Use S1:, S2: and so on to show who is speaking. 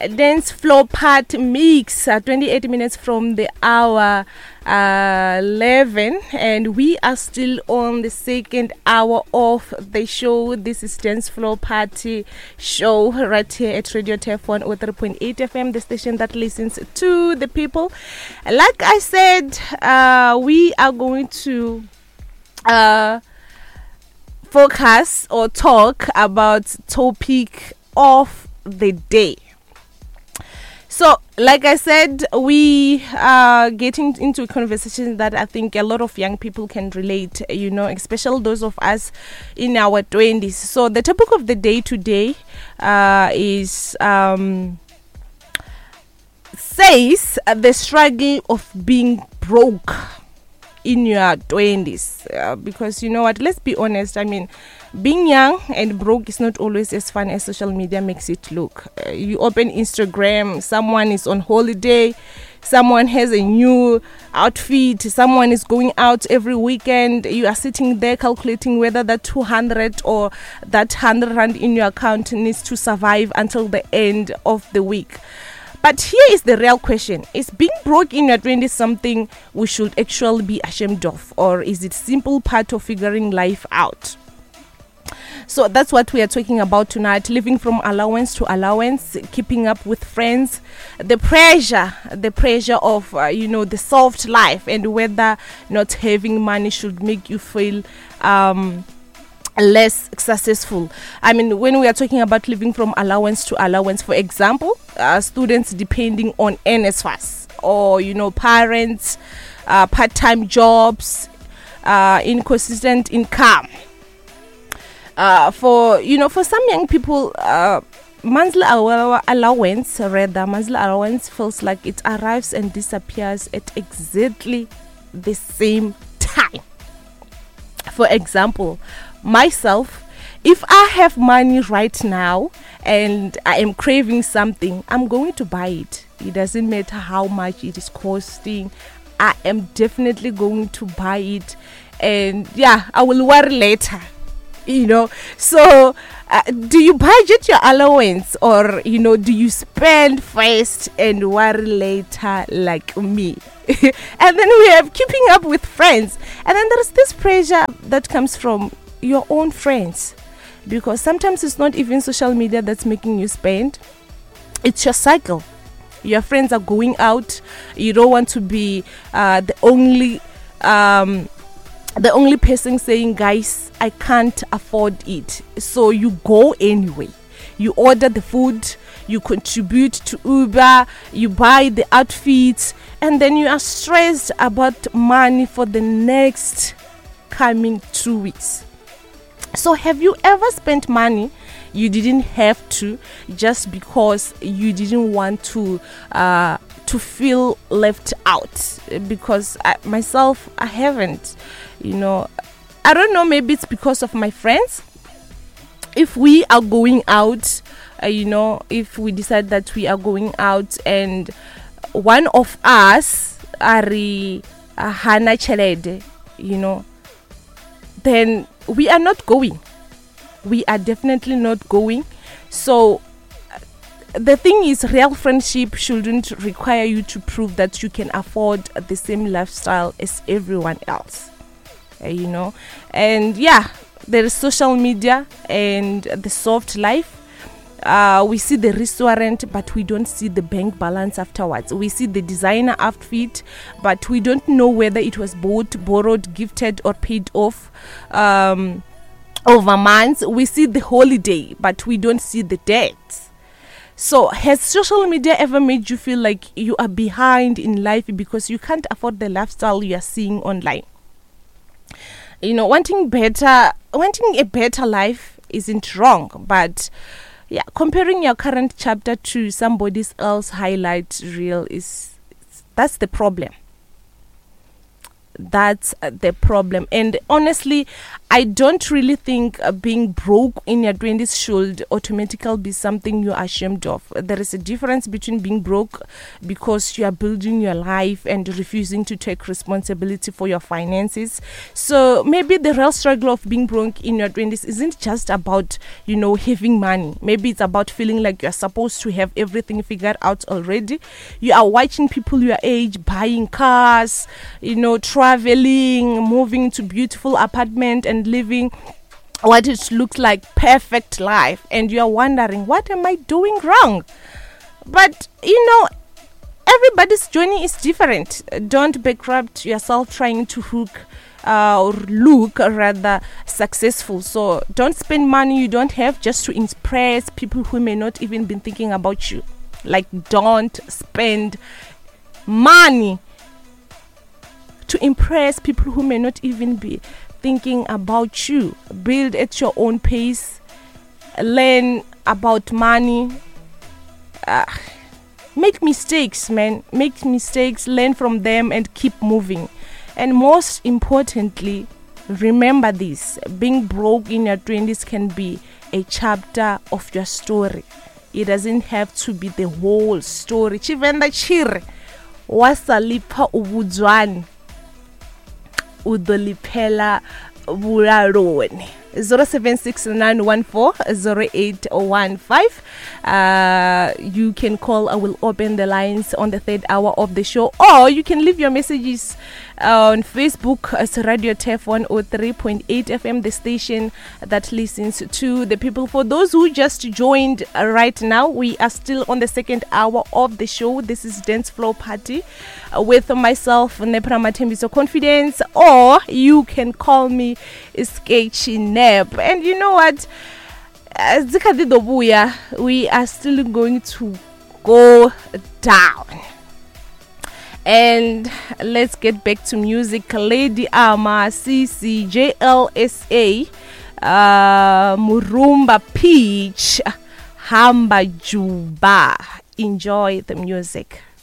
S1: Dance Floor Party Mix, 28 minutes from the hour 11, and we are still on the second hour of the show. This is Dance Floor Party Show right here at Radio TEF 103.8 FM, the station that listens to the people. Like I said, we are going to focus or talk about topic of the day. So, like I said, we are getting into a conversation that I think a lot of young people can relate, especially those of us in our 20s. So, the topic of the day today is says the struggle of being broke in your 20s, because you know what, let's be honest, being young and broke is not always as fun as social media makes it look. You open Instagram, someone is on holiday, someone has a new outfit, someone is going out every weekend. You are sitting there calculating whether that 200 or that 100 rand in your account needs to survive until the end of the week. But here is the real question. Is being broke in your 20s something we should actually be ashamed of? Or is it simple part of figuring life out? So that's what we are talking about tonight. Living from allowance to allowance, keeping up with friends, the pressure of, the soft life, and whether not having money should make you feel less successful. When we are talking about living from allowance to allowance, for example, students depending on NSFAS, or parents, part-time jobs, inconsistent income. For some young people, monthly allowance feels like it arrives and disappears at exactly the same time. For example, myself, if I have money right now and I am craving something, I'm going to buy it. It doesn't matter how much it is costing. I am definitely going to buy it, and I will worry later. So do you budget your allowance, or do you spend first and worry later like me? And then we have keeping up with friends, and then there's this pressure that comes from your own friends, because sometimes it's not even social media that's making you spend, it's your cycle. Your friends are going out, you don't want to be the only person saying, guys, I can't afford it. So you go anyway. You order the food, you contribute to Uber, you buy the outfits, and then you are stressed about money for the next coming 2 weeks. So have you ever spent money you didn't have to, just because you didn't want to feel left out? Because I haven't. I don't know, maybe it's because of my friends. If we are going out, if we decide that we are going out and one of us are hana chelede, then we are not going. We are definitely not going. So the thing is, real friendship shouldn't require you to prove that you can afford the same lifestyle as everyone else. And there is social media and the soft life. We see the restaurant, but we don't see the bank balance afterwards. We see the designer outfit, but we don't know whether it was bought, borrowed, gifted, or paid off over months. We see the holiday, but we don't see the debt. So has social media ever made you feel like you are behind in life because you can't afford the lifestyle you are seeing online? Wanting a better life isn't wrong, but comparing your current chapter to somebody else's highlight reel that's the problem. That's the problem. And honestly, I don't really think being broke in your 20s should automatically be something you're ashamed of. There is a difference between being broke because you are building your life and refusing to take responsibility for your finances. So maybe the real struggle of being broke in your 20s isn't just about, having money. Maybe it's about feeling like you're supposed to have everything figured out already. You are watching people your age buying cars, traveling, moving to beautiful apartment and living what it looks like perfect life, and you're wondering, what am I doing wrong? But everybody's journey is different. Don't bankrupt yourself trying to look rather successful. So don't spend money you don't have just to impress people who may not even be thinking about you. Like, don't spend money to impress people who may not even be thinking about you. Build at your own pace. Learn about money. Make mistakes, man. Make mistakes, learn from them, and keep moving. And most importantly, remember this: being broke in your 20s can be a chapter of your story. It doesn't have to be the whole story. Chivenda chire wasalipa ubudzwani udolipela bularone. 0769140815. You can call. I will open the lines on the third hour of the show, or you can leave your messages on Facebook as Radio TEF 103.8 FM, the station that listens to the people. For those who just joined right now, we are still on the second hour of the show. This is Dance Floor Party with myself, Nepra Matembiso Confidence, or you can call me Sketchy Nep. And you know what? We are still going to go down. And let's get back to music. Lady Ama, CC, JLSA, Murumba Peach, Hamba Juba. Enjoy the music.